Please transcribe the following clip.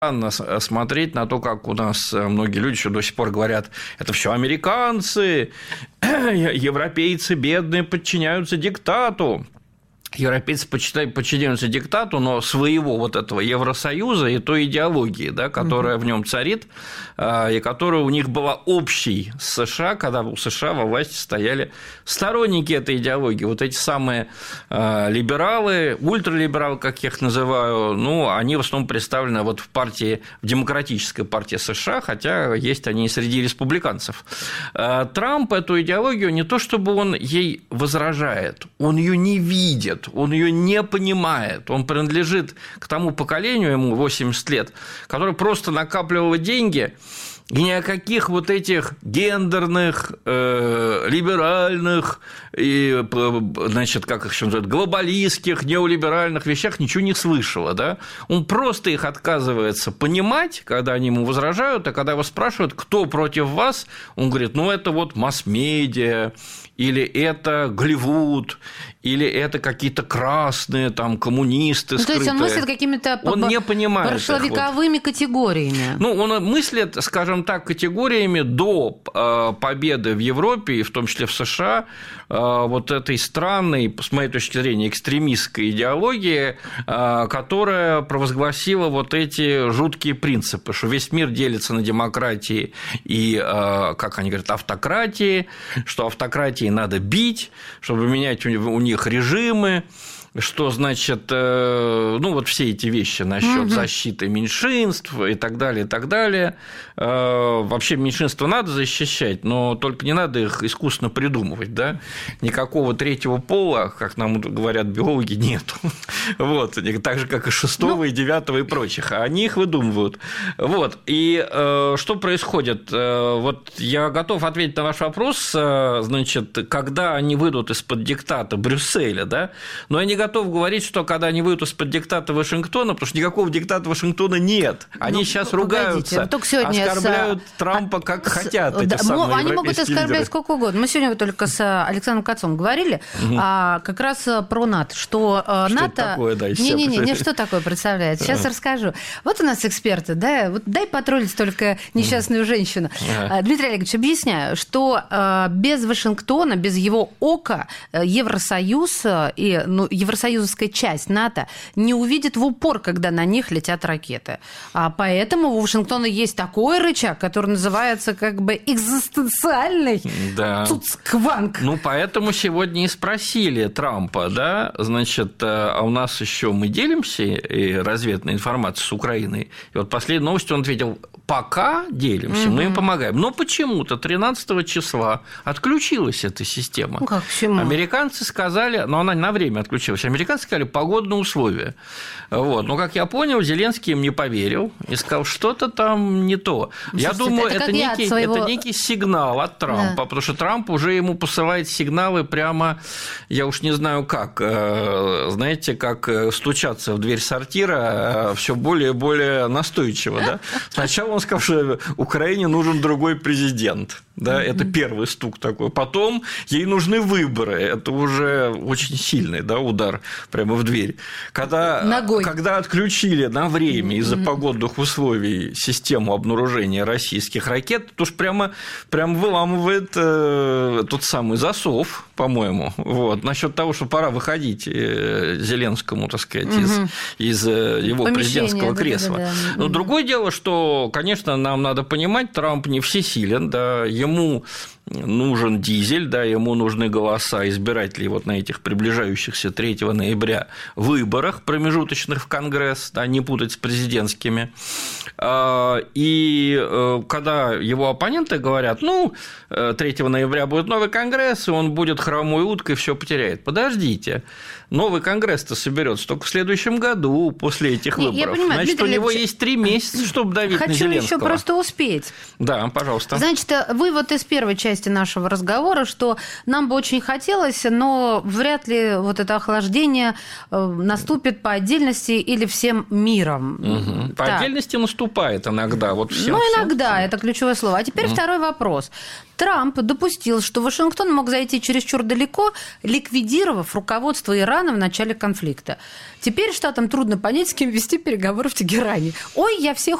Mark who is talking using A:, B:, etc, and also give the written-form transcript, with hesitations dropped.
A: странно смотреть на то, как у нас многие люди еще до сих пор говорят, это все американцы, европейцы бедные подчиняются диктату. Европейцы подчиняются диктату, но своего вот этого Евросоюза и той идеологии, да, которая в нем царит, и которая у них была общей с США, когда у США во власти стояли сторонники этой идеологии. Вот эти самые либералы, ультралибералы, как я их называю, ну, они в основном представлены вот в партии, в демократической партии США, хотя есть они и среди республиканцев. Трамп эту идеологию не то чтобы он ей возражает, он ее не видит. Он ее не понимает, он принадлежит к тому поколению, ему 80 лет, которое просто накапливало деньги, и ни о каких вот этих гендерных, либеральных, и, значит, как их еще называют, глобалистских, неолиберальных вещах ничего не слышало, да? Он просто их отказывается понимать, когда они ему возражают, а когда его спрашивают, кто против вас, он говорит, ну, это вот масс-медиа, или это Голливуд, или это какие-то красные там коммунисты скрытые.
B: То есть он мыслит какими-то прошловековыми категориями.
A: Ну, он мыслит, скажем так, категориями до победы в Европе, и в том числе в США, вот этой странной, с моей точки зрения, экстремистской идеологии, которая провозгласила вот эти жуткие принципы, что весь мир делится на демократии и, как они говорят, автократии, что автократии надо бить, чтобы менять у них режимы, что, значит, ну, вот все эти вещи насчет защиты меньшинств и так далее, и так далее. Вообще меньшинства надо защищать, но только не надо их искусственно придумывать, да? Никакого третьего пола, как нам говорят биологи, нету. Вот, так же, как и шестого, и девятого, и прочих. А они их выдумывают. Вот, и что происходит? Вот я готов ответить на ваш вопрос, значит, когда они выйдут из-под диктата Брюсселя, да? Но я не готов говорить, что когда они выйдут из-под диктата Вашингтона, потому что никакого диктата Вашингтона нет. Они сейчас ругаются, оскорбляют Трампа как хотят, эти самые
B: они могут оскорблять
A: лидеры.
B: сколько угодно. Мы сегодня только с Александром Кацом говорили как раз про НАТО, что НАТО…
A: такое, да,
B: Не, что такое представляет? Сейчас расскажу. Вот у нас эксперты, да, вот дай потроллить только несчастную женщину. Дмитрий Олегович, объясняю, что без Вашингтона, без его ока Евросоюз и евросоюзовская часть НАТО не увидит в упор, когда на них летят ракеты. Поэтому у Вашингтона есть такой рычаг, который называется как бы экзистенциальный цуцкванг.
A: Ну, поэтому сегодня и спросили Трампа, да, значит, а у нас еще мы делимся разведной информацией с Украиной. И вот последней новостью он ответил, пока делимся, мы им помогаем. Но почему-то 13 числа отключилась эта система.
B: Ну, как, почему?
A: Американцы сказали, но она на время отключилась, американцы сказали, погодные условия. Вот. Но, как я понял, Зеленский им не поверил и сказал, что-то там не то. Я думаю, это некий сигнал от Трампа, потому что Трамп уже ему посылает сигналы прямо, я уж не знаю как, знаете, как стучаться в дверь сортира все более и более настойчиво. Да? Сначала он сказал, что Украине нужен другой президент. Да, это первый стук такой. Потом ей нужны выборы. Это уже очень сильный, да, удар прямо в дверь. Когда отключили на время из-за погодных условий систему обнаружения российских ракет, то уж прямо выламывает тот самый засов, по-моему, вот, насчет того, что пора выходить Зеленскому, так сказать, из его президентского кресла. Да. Но другое дело, что, конечно, нам надо понимать, Трамп не всесилен, да, ему нужен дизель, да, ему нужны голоса избирателей вот на этих приближающихся 3 ноября выборах промежуточных в Конгресс, да, не путать с президентскими. И когда его оппоненты говорят, 3 ноября будет новый Конгресс, и он будет хромой уткой, все потеряет. Подождите, новый Конгресс-то соберется только в следующем году после этих выборов. Я понимаю, значит, у него есть 3 месяца, чтобы давить на Зеленского.
B: Хочу еще просто успеть.
A: Да, пожалуйста.
B: Значит, вывод из первой части нашего разговора, что нам бы очень хотелось, но вряд ли вот это охлаждение наступит по отдельности или всем миром.
A: По отдельности наступает иногда. Вот всем,
B: иногда, это ключевое слово. А теперь второй вопрос. Трамп допустил, что Вашингтон мог зайти чересчур далеко, ликвидировав руководство Ирана в начале конфликта. Теперь штатам трудно понять, с кем вести переговоры в Тегеране. Ой, я всех